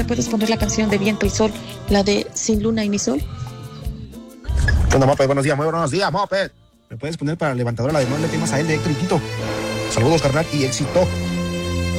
¿Puedes poner la canción de Viento y Sol, la de Sin Luna y ni Sol? ¿Qué onda, Moped? Buenos días, Moped. ¿Me puedes poner para levantadora la de No le temas a él de Héctor y Tito? Saludos, carnal, y éxito.